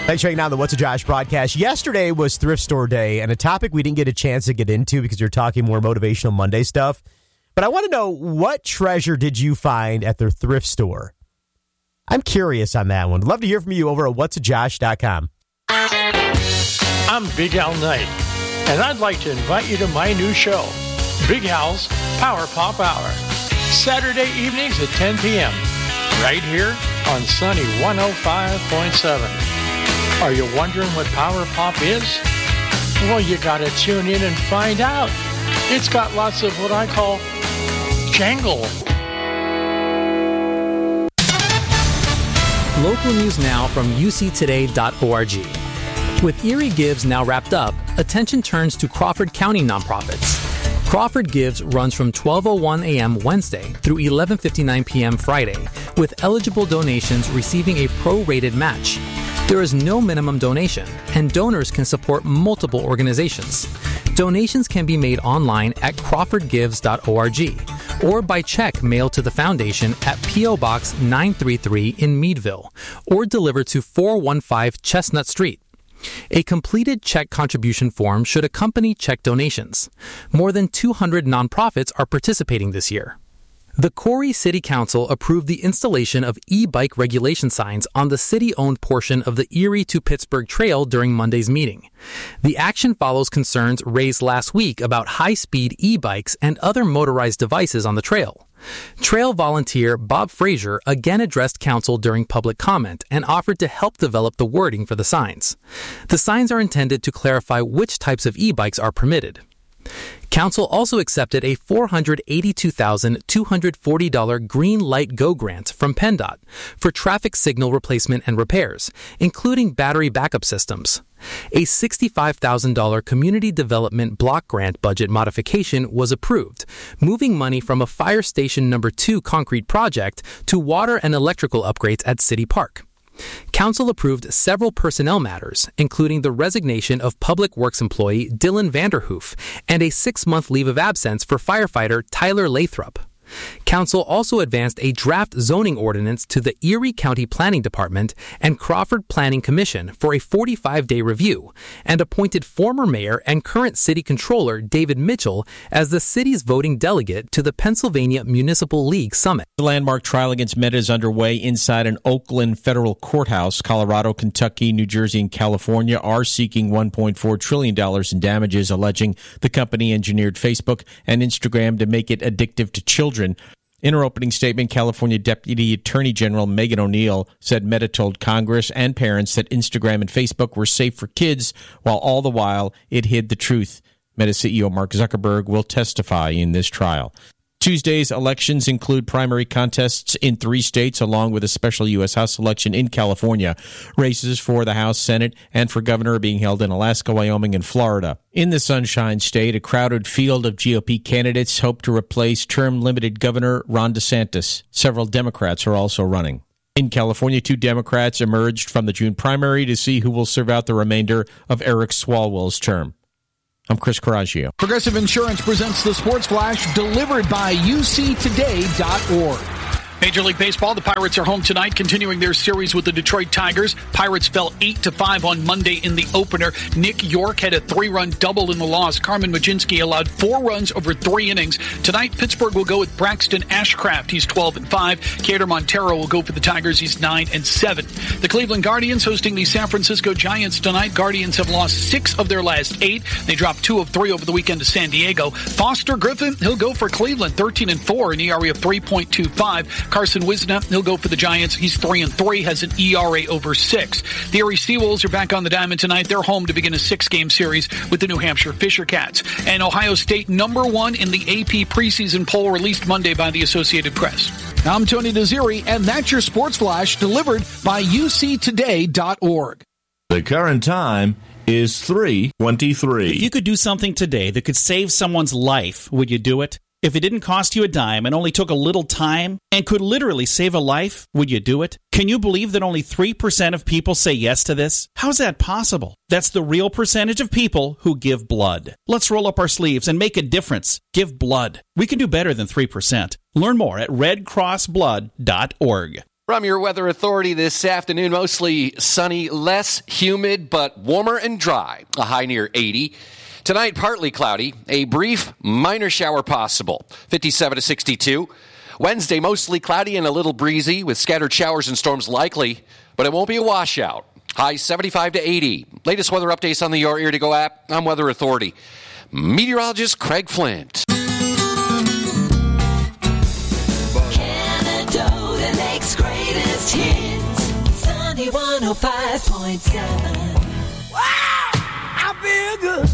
Thanks for checking out the What's a Josh broadcast. Yesterday was Thrift Store Day, and a topic we didn't get a chance to get into because you're talking more Motivational Monday stuff. But I want to know, what treasure did you find at their thrift store? I'm curious on that one. Love to hear from you over at whatsajosh.com. I'm Big Al Knight, and I'd like to invite you to my new show, Big Al's Power Pop Hour, Saturday evenings at 10 p.m., right here on Sunny 105.7. Are you wondering what Power Pop is? Well, you got to tune in and find out. It's got lots of what I call jangle. Local news now from uctoday.org. With Erie Gives now wrapped up, attention turns to Crawford County nonprofits. Crawford Gives runs from 12:01 a.m. Wednesday through 11:59 p.m. Friday, with eligible donations receiving a prorated match. There is no minimum donation, and donors can support multiple organizations. Donations can be made online at crawfordgives.org or by check mailed to the foundation at P.O. Box 933 in Meadville or delivered to 415 Chestnut Street. A completed check contribution form should accompany check donations. More than 200 nonprofits are participating this year. The Corey City Council approved the installation of e-bike regulation signs on the city-owned portion of the Erie to Pittsburgh Trail during Monday's meeting. The action follows concerns raised last week about high-speed e-bikes and other motorized devices on the trail. Trail volunteer Bob Frazier again addressed council during public comment and offered to help develop the wording for the signs. The signs are intended to clarify which types of e-bikes are permitted. Council also accepted a $482,240 Green Light Go grant from PennDOT for traffic signal replacement and repairs, including battery backup systems. A $65,000 Community Development Block Grant budget modification was approved, moving money from a Fire Station No. 2 concrete project to water and electrical upgrades at City Park. Council approved several personnel matters, including the resignation of Public Works employee Dylan Vanderhoof and a 6-month leave of absence for firefighter Tyler Lathrop. Council also advanced a draft zoning ordinance to the Erie County Planning Department and Crawford Planning Commission for a 45-day review, and appointed former mayor and current city controller David Mitchell as the city's voting delegate to the Pennsylvania Municipal League Summit. The landmark trial against Meta is underway inside an Oakland federal courthouse. Colorado, Kentucky, New Jersey, and California are seeking $1.4 trillion in damages, alleging the company engineered Facebook and Instagram to make it addictive to children. In her opening statement, California Deputy Attorney General Megan O'Neill said Meta told Congress and parents that Instagram and Facebook were safe for kids, while all the while it hid the truth. Meta CEO Mark Zuckerberg will testify in this trial. Tuesday's elections include primary contests in 3 states, along with a special U.S. House election in California. Races for the House, Senate, and for governor are being held in Alaska, Wyoming, and Florida. In the Sunshine State, a crowded field of GOP candidates hope to replace term-limited Governor Ron DeSantis. Several Democrats are also running. In California, 2 Democrats emerged from the June primary to see who will serve out the remainder of Eric Swalwell's term. I'm Chris Coraggio. Progressive Insurance presents the Sports Flash, delivered by uctoday.org. Major League Baseball, the Pirates are home tonight, continuing their series with the Detroit Tigers. Pirates fell 8-5 on Monday in the opener. Nick York had a 3-run double in the loss. Carmen Majinski allowed 4 runs over 3 innings. Tonight, Pittsburgh will go with Braxton Ashcraft. He's 12-5. Kader Montero will go for the Tigers. He's 9-7. The Cleveland Guardians hosting the San Francisco Giants tonight. Guardians have lost 6 of their last 8. They dropped 2 of 3 over the weekend to San Diego. Foster Griffin, he'll go for Cleveland, 13-4, an ERA of 3.25. Carson Wisna, he'll go for the Giants. He's 3-3, has an ERA over 6. The Erie Seawolves are back on the diamond tonight. They're home to begin a 6-game series with the New Hampshire Fisher Cats. And Ohio State #1 in the AP preseason poll released Monday by the Associated Press. I'm Tony Desiri, and that's your Sports Flash delivered by uctoday.org. The current time is 3:23. If you could do something today that could save someone's life, would you do it? If it didn't cost you a dime and only took a little time and could literally save a life, would you do it? Can you believe that only 3% of people say yes to this? How's that possible? That's the real percentage of people who give blood. Let's roll up our sleeves and make a difference. Give blood. We can do better than 3%. Learn more at redcrossblood.org. From your Weather Authority this afternoon, mostly sunny, less humid, but warmer and dry. A high near 80. Tonight, partly cloudy. A brief minor shower possible. 57 to 62. Wednesday, mostly cloudy and a little breezy with scattered showers and storms likely, but it won't be a washout. High 75 to 80. Latest weather updates on the Your Ear to Go app. I'm Weather Authority meteorologist Craig Flint. Canada makes greatest hits. Sunny 105.7. Wow, I feel good.